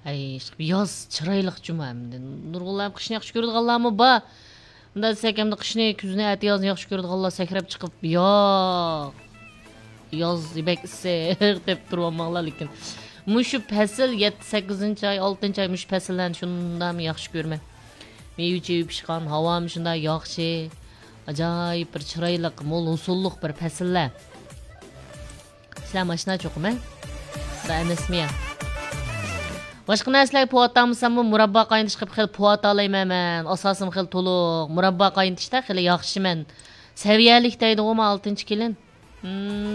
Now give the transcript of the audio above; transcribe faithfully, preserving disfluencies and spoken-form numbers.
Ay, yoz chiroyli juma endi. Nurg'ullar qishni yaxshi ko'radiganlarmi bor? Unda desek hamda qishni, kuzni, ati yozni yaxshi ko'radiganlar sakrab chiqib, yo'q. Yoz debek issiq deb turibmanlar lekin mushu fasl yetti sakkizinchi oy, oltinchi oy mush fasllarni shundami yaxshi ko'rman. Meyve pishgan, havom shunday yaxshi. Ajoyib bir chiroyli, mo'l usulliq bir fasllar. Sizlar mashina cho'qimi? Da emasmi? Boshqa narsalar po'atamsammi murabbo qaynish qilib xil po'at olayman men. Asosim xil to'liq. Murabbo qaynitishda xil yaxshiman. Saviyalik deydi-ku oltinchi kelin. Hmm